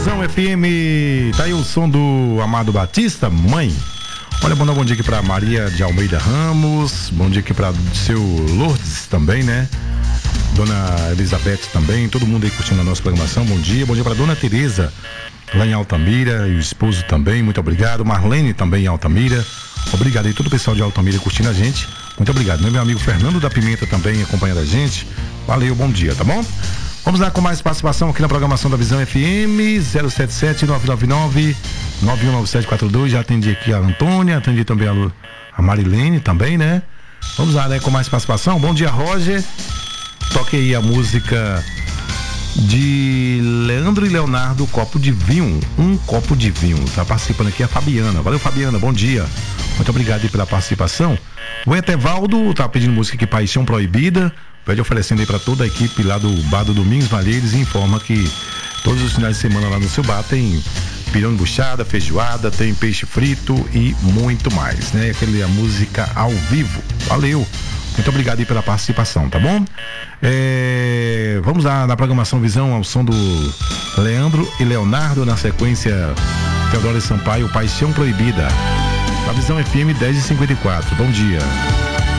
Visão FM, tá aí o som do Amado Batista, Mãe. Olha, bom dia aqui pra Maria de Almeida Ramos, bom dia aqui pra seu Lourdes também, né? Dona Elizabeth também, todo mundo aí curtindo a nossa programação, bom dia pra Dona Tereza, lá em Altamira, e o esposo também, muito obrigado. Marlene também em Altamira, obrigado aí todo o pessoal de Altamira curtindo a gente, muito obrigado. Meu amigo Fernando da Pimenta também acompanhando a gente, valeu, bom dia, tá bom? Vamos lá com mais participação aqui na programação da Visão FM, 077-999-919742. Já atendi aqui a Antônia, atendi também a Marilene também, né? Vamos lá, né, com mais participação. Bom dia, Roger. Toque aí a música de Leandro e Leonardo, Copo de Vinho. Um copo de vinho. Tá participando aqui a Fabiana. Valeu, Fabiana, bom dia. Muito obrigado aí pela participação. O Etevaldo tá pedindo música aqui, Paixão Proibida. Pede oferecendo aí para toda a equipe lá do Bar do Domingos Malheiros, e informa que todos os finais de semana lá no seu bar tem pirão de buchada, feijoada, tem peixe frito e muito mais, né? A música ao vivo. Valeu! Muito obrigado aí pela participação, tá bom? Vamos lá na programação Visão ao som do Leandro e Leonardo, na sequência Teodoro Sampaio, Paixão Proibida. A Visão FM 10h54. Bom dia.